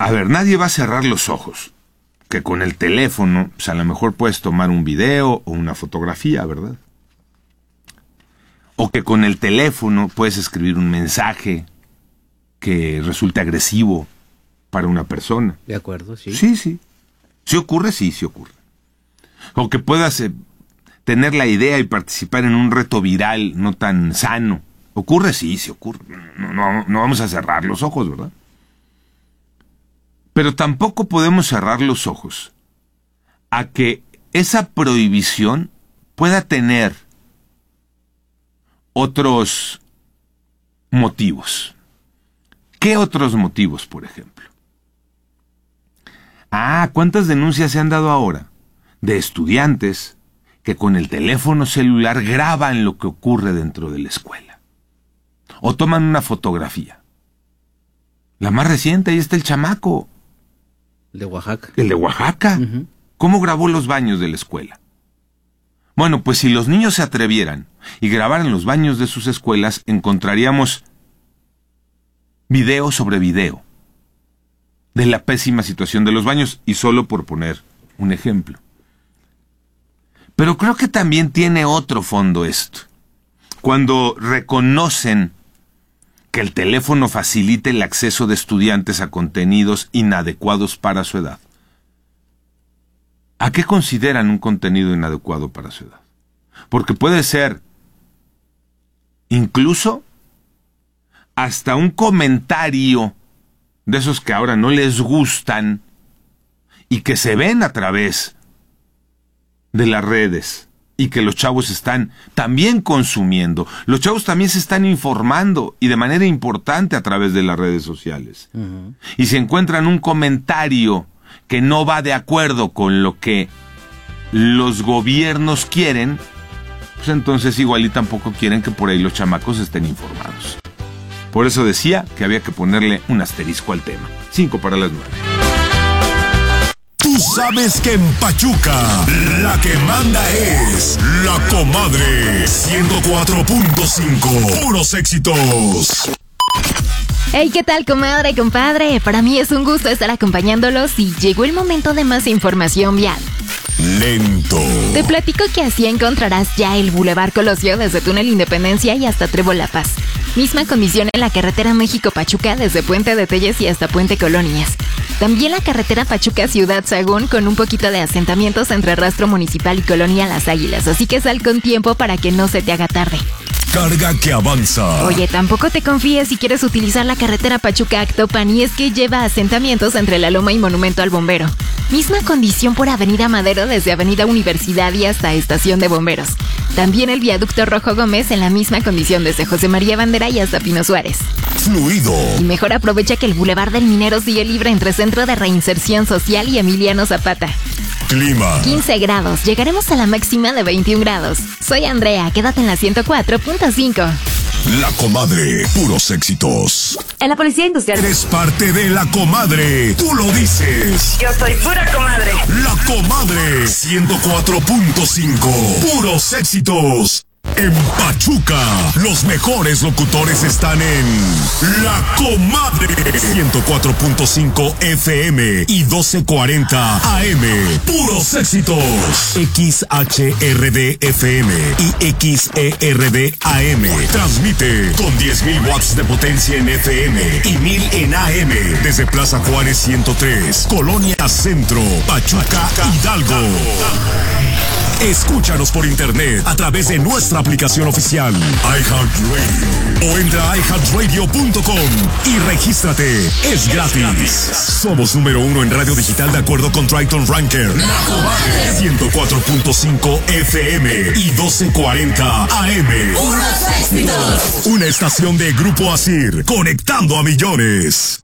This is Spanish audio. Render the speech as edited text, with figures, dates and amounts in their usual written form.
A ver, nadie va a cerrar los ojos. Que con el teléfono, pues a lo mejor puedes tomar un video o una fotografía, ¿verdad? O que con el teléfono puedes escribir un mensaje que resulte agresivo para una persona. De acuerdo, sí. Sí, sí. ¿Sí ocurre? Sí, sí ocurre. O que puedas tener la idea y participar en un reto viral no tan sano. ¿Ocurre? Sí, sí ocurre. No vamos a cerrar los ojos, ¿verdad? Pero tampoco podemos cerrar los ojos a que esa prohibición pueda tener otros motivos. ¿Qué otros motivos, por ejemplo? ¿Cuántas denuncias se han dado ahora de estudiantes que con el teléfono celular graban lo que ocurre dentro de la escuela? O toman una fotografía. La más reciente, ahí está el chamaco. El de Oaxaca. El de Oaxaca. Uh-huh. ¿Cómo grabó los baños de la escuela? Bueno, pues si los niños se atrevieran y grabaran los baños de sus escuelas, encontraríamos video sobre video de la pésima situación de los baños, y solo por poner un ejemplo. Pero creo que también tiene otro fondo esto. Cuando reconocen que el teléfono facilita el acceso de estudiantes a contenidos inadecuados para su edad. ¿A qué consideran un contenido inadecuado para su edad? Porque puede ser incluso hasta un comentario de esos que ahora no les gustan y que se ven a través de las redes y que los chavos están también consumiendo. Los chavos también se están informando, y de manera importante, a través de las redes sociales. Uh-huh. Y si encuentran un comentario que no va de acuerdo con lo que los gobiernos quieren, pues entonces igual y tampoco quieren que por ahí los chamacos estén informados. Por eso decía que había que ponerle un asterisco al tema. 5:09. Tú sabes que en Pachuca la que manda es La Comadre 104.5. Puros éxitos. Hey, ¿qué tal, comadre, compadre? Para mí es un gusto estar acompañándolos y llegó el momento de más información vial. Lento. Te platico que así encontrarás ya el Boulevard Colosio desde Túnel Independencia y hasta Trébol La Paz. Misma condición en la carretera México-Pachuca desde Puente de Telles y hasta Puente Colonias. También la carretera Pachuca-Ciudad Sagún con un poquito de asentamientos entre Rastro Municipal y Colonia Las Águilas, así que sal con tiempo para que no se te haga tarde. Carga que avanza. Oye, tampoco te confíes si quieres utilizar la carretera Pachuca-Actopan, y es que lleva asentamientos entre La Loma y Monumento al Bombero. Misma condición por Avenida Madero desde Avenida Universidad y hasta Estación de Bomberos. También el viaducto Rojo Gómez en la misma condición desde José María Bandera y hasta Pino Suárez. Fluido. Y mejor aprovecha que el Boulevard del Minero sigue libre entre Centro de Reinserción Social y Emiliano Zapata. Clima. 15 grados, llegaremos a la máxima de 21 grados. Soy Andrea, quédate en la 104.5. La Comadre, puros éxitos. En la Policía Industrial. Eres parte de La Comadre, tú lo dices. Yo soy pura comadre. La Comadre 104.5. Puros éxitos. En Pachuca, los mejores locutores están en La Comadre 104.5 FM y 1240 AM. Puros éxitos. XHRD FM y XERD AM. Transmite con 10.000 watts de potencia en FM y 1.000 en AM desde Plaza Juárez 103, Colonia Centro, Pachuca, Hidalgo. Escúchanos por internet a través de nuestra aplicación oficial iHeartRadio o entra a iHeartRadio.com y regístrate. Es gratis. Somos número 1 en radio digital de acuerdo con Triton Ranker. 104.5 FM y 1240 AM. Una estación de Grupo Asir, conectando a millones.